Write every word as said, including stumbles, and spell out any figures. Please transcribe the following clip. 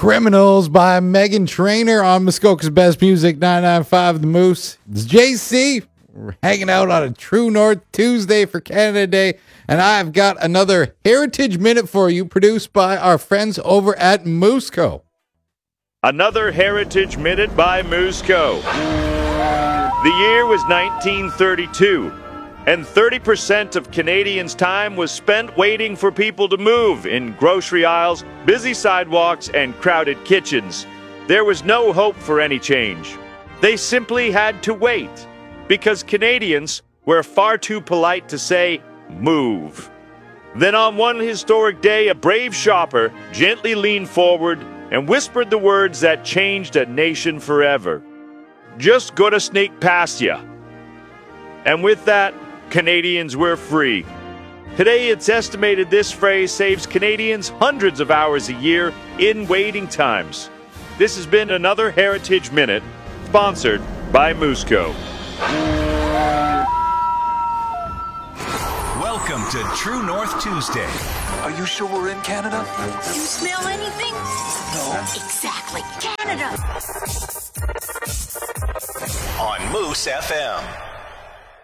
Criminals by Megan Trainor on Muskoka's Best Music nine ninety-five The Moose. It's J C. We're hanging out on a True North Tuesday for Canada Day, and I've got another Heritage Minute for you produced by our friends over at Mooseco. Another Heritage Minute by Mooseco. The year was nineteen thirty-two. And thirty percent of Canadians' time was spent waiting for people to move in grocery aisles, busy sidewalks, and crowded kitchens. There was no hope for any change. They simply had to wait, because Canadians were far too polite to say, move. Then on one historic day, a brave shopper gently leaned forward and whispered the words that changed a nation forever. Just gotta sneak past ya. And with that, Canadians were free. Today, it's estimated this phrase saves Canadians hundreds of hours a year in waiting times. This has been another Heritage Minute, sponsored by Mooseco. Welcome to True North Tuesday. Are you sure we're in Canada? You smell anything? No. Exactly, Canada. On Moose F M.